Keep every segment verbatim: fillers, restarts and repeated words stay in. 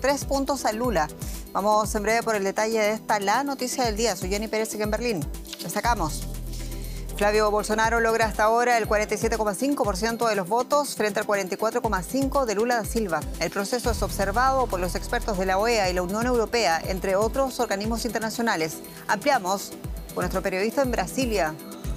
tres puntos a Lula. Vamos en breve por el detalle de esta, la noticia del día. Soy Jenny Pérez aquí en Berlín. Destacamos. Flavio Bolsonaro logra hasta ahora el cuarenta y siete coma cinco por ciento de los votos frente al cuarenta y cuatro coma cinco por ciento de Lula da Silva. El proceso es observado por los expertos de la O E A y la Unión Europea, entre otros organismos internacionales. Ampliamos con nuestro periodista en Brasilia.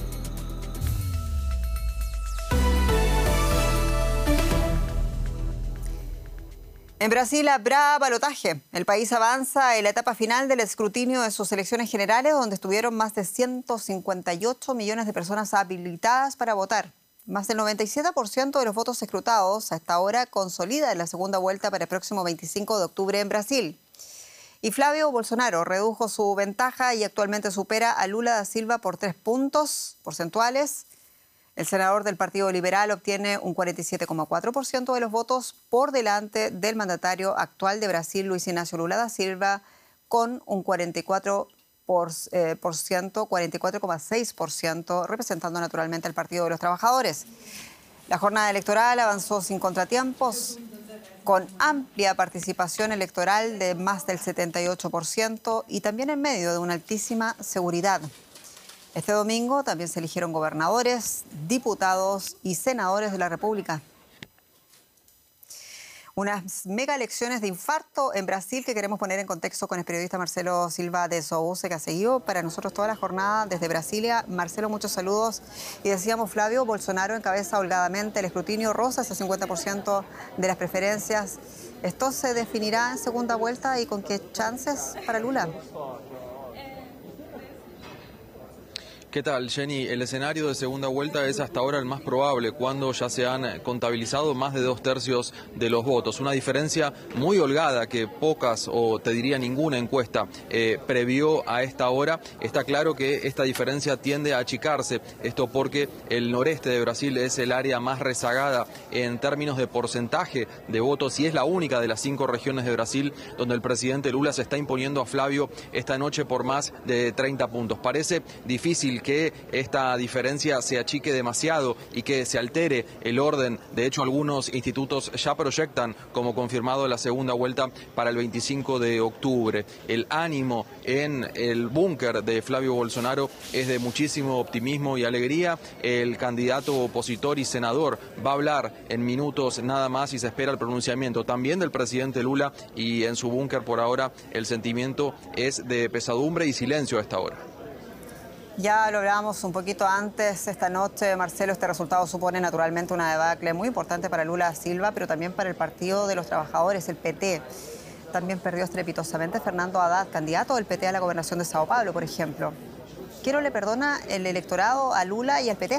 En Brasil habrá balotaje. El país avanza en la etapa final del escrutinio de sus elecciones generales, donde estuvieron más de ciento cincuenta y ocho millones de personas habilitadas para votar. Más del noventa y siete por ciento de los votos escrutados hasta ahora consolida en la segunda vuelta para el próximo veinticinco de octubre en Brasil. Y Flavio Bolsonaro redujo su ventaja y actualmente supera a Lula da Silva por tres puntos porcentuales. El senador del Partido Liberal obtiene un cuarenta y siete coma cuatro por ciento de los votos por delante del mandatario actual de Brasil, Luis Ignacio Lula da Silva, con un cuarenta y cuatro por ciento, cuarenta y cuatro coma seis por ciento, representando naturalmente al Partido de los Trabajadores. La jornada electoral avanzó sin contratiempos, con amplia participación electoral de más del setenta y ocho por ciento y también en medio de una altísima seguridad. Este domingo también se eligieron gobernadores, diputados y senadores de la República. Unas mega elecciones de infarto en Brasil que queremos poner en contexto con el periodista Marcelo Silva de Sousa, que ha seguido para nosotros toda la jornada desde Brasilia. Marcelo, muchos saludos. Y decíamos, Flavio Bolsonaro encabeza holgadamente el escrutinio, rosa ese cincuenta por ciento de las preferencias. ¿Esto se definirá en segunda vuelta y con qué chances para Lula? ¿Qué tal, Jenny? El escenario de segunda vuelta es hasta ahora el más probable, cuando ya se han contabilizado más de dos tercios de los votos. Una diferencia muy holgada que pocas, o te diría ninguna encuesta, eh, previó a esta hora. Está claro que esta diferencia tiende a achicarse. Esto porque el noreste de Brasil es el área más rezagada en términos de porcentaje de votos y es la única de las cinco regiones de Brasil donde el presidente Lula se está imponiendo a Flavio esta noche por más de treinta puntos. Parece difícil que esta diferencia se achique demasiado y que se altere el orden. De hecho, algunos institutos ya proyectan como confirmado la segunda vuelta para el veinticinco de octubre. El ánimo en el búnker de Flavio Bolsonaro es de muchísimo optimismo y alegría. El candidato opositor y senador va a hablar en minutos nada más y se espera el pronunciamiento también del presidente Lula, y en su búnker por ahora el sentimiento es de pesadumbre y silencio a esta hora. Ya lo hablábamos un poquito antes esta noche, Marcelo. Este resultado supone naturalmente una debacle muy importante para Lula da Silva, pero también para el Partido de los Trabajadores, el P T. También perdió estrepitosamente Fernando Haddad, candidato del P T a la gobernación de Sao Paulo, por ejemplo. ¿Qué no le perdona el electorado a Lula y al P T?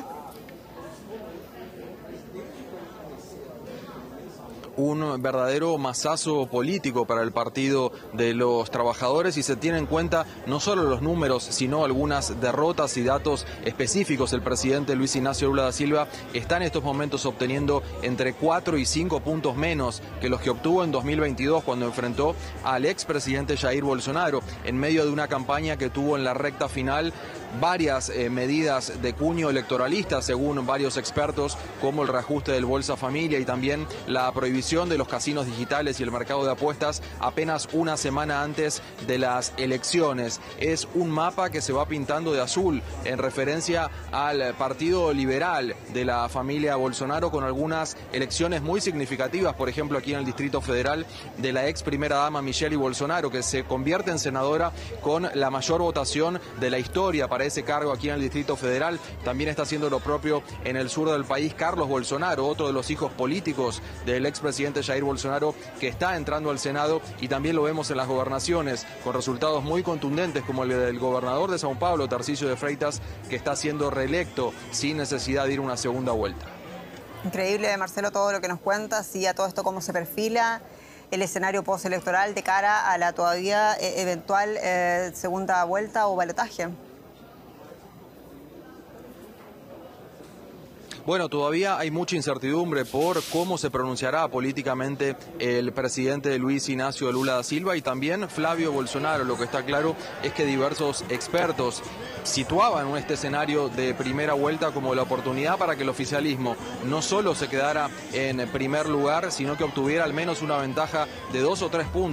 Un verdadero masazo político para el Partido de los Trabajadores, y se tiene en cuenta no solo los números, sino algunas derrotas y datos específicos. El presidente Luis Ignacio Lula da Silva está en estos momentos obteniendo entre cuatro y cinco puntos menos que los que obtuvo en dos mil veintidós, cuando enfrentó al expresidente Jair Bolsonaro, en medio de una campaña que tuvo en la recta final varias eh, medidas de cuño electoralista, según varios expertos, como el reajuste del Bolsa Familia y también la prohibición de los casinos digitales y el mercado de apuestas apenas una semana antes de las elecciones. Es un mapa que se va pintando de azul en referencia al Partido Liberal de la familia Bolsonaro, con algunas elecciones muy significativas, por ejemplo aquí en el Distrito Federal, de la ex primera dama Michelle Bolsonaro, que se convierte en senadora con la mayor votación de la historia para ese cargo aquí en el Distrito Federal. También está haciendo lo propio en el sur del país Carlos Bolsonaro, otro de los hijos políticos del expresidente Jair Bolsonaro, que está entrando al Senado, y también lo vemos en las gobernaciones, con resultados muy contundentes como el del gobernador de Sao Paulo, Tarcísio de Freitas, que está siendo reelecto sin necesidad de ir a una segunda vuelta. Increíble, Marcelo, todo lo que nos cuentas, y a todo esto cómo se perfila el escenario postelectoral de cara a la todavía eh, eventual eh, segunda vuelta o balotaje. Bueno, todavía hay mucha incertidumbre por cómo se pronunciará políticamente el presidente Luis Ignacio Lula da Silva y también Flavio Bolsonaro. Lo que está claro es que diversos expertos situaban este escenario de primera vuelta como la oportunidad para que el oficialismo no solo se quedara en primer lugar, sino que obtuviera al menos una ventaja de dos o tres puntos.